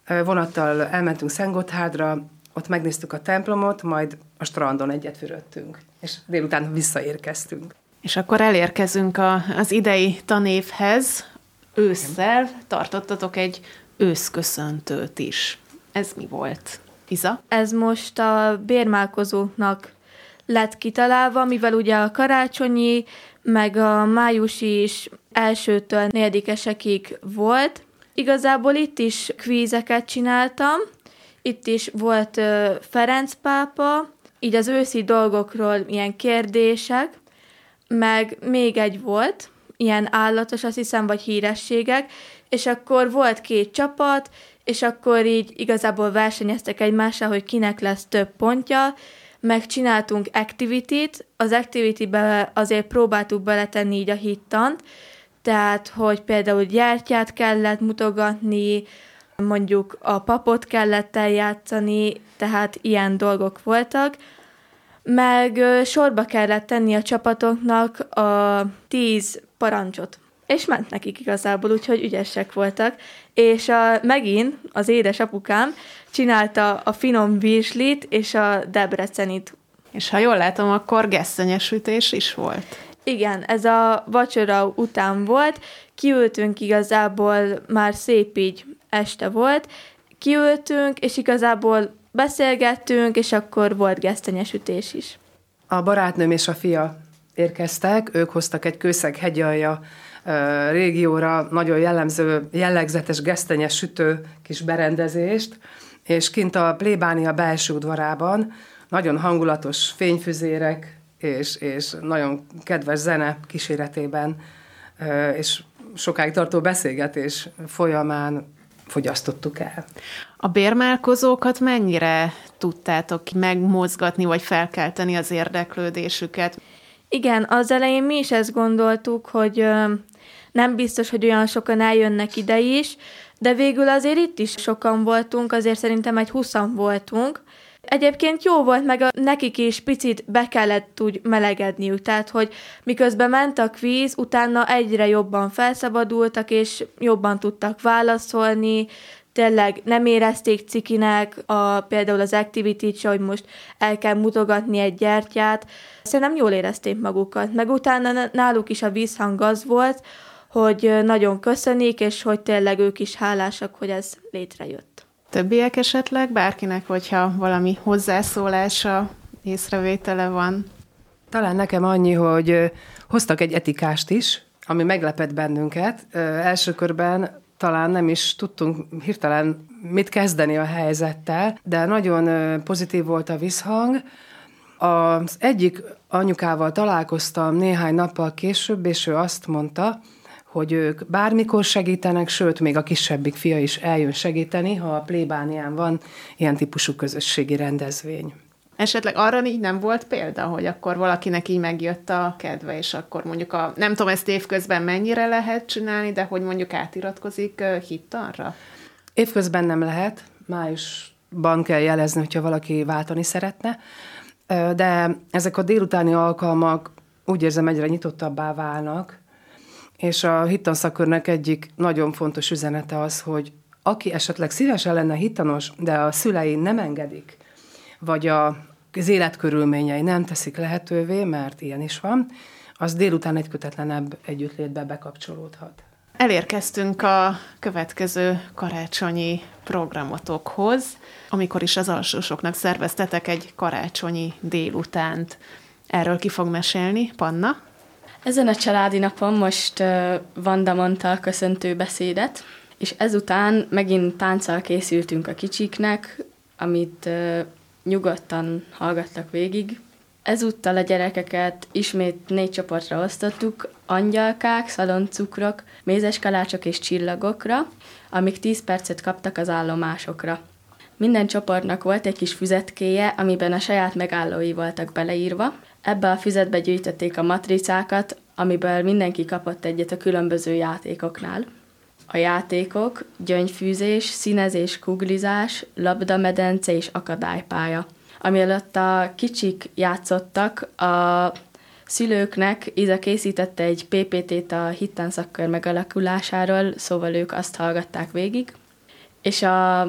Vonattal elmentünk Szentgotthárdra, ott megnéztük a templomot, majd a strandon egyet fürödtünk, és délután visszaérkeztünk. És akkor elérkezünk az idei tanévhez. Ősszel tartottatok egy őszköszöntőt is. Ez mi volt, Iza? Ez most a bérmálkozóknak lett kitalálva, mivel ugye a karácsonyi, meg a májusi is 1-től 4-esekig volt. Igazából itt is kvízeket csináltam, itt is volt Ferenc pápa, így az őszi dolgokról ilyen kérdések, meg még egy volt, ilyen állatos, azt hiszem, vagy hírességek, és akkor volt 2 csapat, és akkor így igazából versenyeztek egymással, hogy kinek lesz több pontja, meg csináltunk activity-t, az activity-be azért próbáltuk beletenni így a hittant, tehát, hogy például gyertyát kellett mutogatni, mondjuk a papot kellett eljátszani, tehát ilyen dolgok voltak, meg sorba kellett tenni a csapatoknak a 10 parancsot. És ment nekik igazából, úgyhogy ügyesek voltak. És megint az édesapukám csinálta a finom virslit és a debrecenyt. És ha jól látom, akkor gesztenyesütés is volt. Igen, ez a vacsora után volt. Kiültünk igazából, már szép így este volt. Kiültünk, és igazából beszélgettünk, és akkor volt gesztenyesütés is. A barátnőm és a fia érkeztek, ők hoztak egy Kőszeg-hegyalja régióra nagyon jellegzetes gesztenyes sütő kis berendezést, és kint a plébánia belső udvarában nagyon hangulatos fényfüzérek és nagyon kedves zene kíséretében és sokáig tartó beszélgetés folyamán fogyasztottuk el. A bérmálkozókat mennyire tudtátok megmozgatni, vagy felkelteni az érdeklődésüket? Igen, az elején mi is ezt gondoltuk, hogy nem biztos, hogy olyan sokan eljönnek ide is, de végül azért itt is sokan voltunk, azért szerintem egy 20-an voltunk. Egyébként jó volt, meg nekik is picit be kellett úgy melegedniük, tehát hogy miközben ment a kvíz, utána egyre jobban felszabadultak, és jobban tudtak válaszolni, tényleg nem érezték cikinek például az activity-t, hogy most el kell mutogatni egy gyertyát. Szerintem jól érezték magukat, meg utána náluk is a vízhang az volt, hogy nagyon köszönik, és hogy tényleg ők is hálásak, hogy ez létrejött. Többiek esetleg, bárkinek, hogyha valami hozzászólása, észrevétele van? Talán nekem annyi, hogy hoztak egy etikást is, ami meglepett bennünket. Első körben talán nem is tudtunk hirtelen mit kezdeni a helyzettel, de nagyon pozitív volt a visszhang. Az egyik anyukával találkoztam néhány nappal később, és ő azt mondta, hogy ők bármikor segítenek, sőt, még a kisebbik fia is eljön segíteni, ha a plébánián van ilyen típusú közösségi rendezvény. Esetleg arra így nem volt példa, hogy akkor valakinek így megjött a kedve, és akkor mondjuk nem tudom, ezt évközben mennyire lehet csinálni, de hogy mondjuk átiratkozik hittanra? Évközben nem lehet, májusban kell jelezni, hogyha valaki váltani szeretne, de ezek a délutáni alkalmak úgy érzem egyre nyitottabbá válnak, és a hittanszakörnek egyik nagyon fontos üzenete az, hogy aki esetleg szívesen lenne hittanos, de a szülei nem engedik, vagy az életkörülményei nem teszik lehetővé, mert ilyen is van, az délután egy kötetlenebb együttlétbe bekapcsolódhat. Elérkeztünk a következő karácsonyi programotokhoz, amikor is az alsósoknak szerveztetek egy karácsonyi délutánt. Erről ki fog mesélni, Panna? Ezen a családi napon most Vanda mondta a köszöntő beszédet, és ezután megint tánccal készültünk a kicsiknek, amit nyugodtan hallgattak végig. Ezúttal a gyerekeket ismét 4 csoportra osztottuk, angyalkák, szaloncukrok, mézes kalácsok és csillagokra, amik 10 percet kaptak az állomásokra. Minden csoportnak volt egy kis füzetkéje, amiben a saját megállói voltak beleírva. Ebbe a füzetbe gyűjtötték a matricákat, amiből mindenki kapott egyet a különböző játékoknál. A játékok gyöngyfűzés, színezés, kuglizás, labdamedence és akadálypálya. Ami alatt a kicsik játszottak, a szülőknek Iza készítette egy PPT-t a hittanszakör megalakulásáról, szóval ők azt hallgatták végig, és a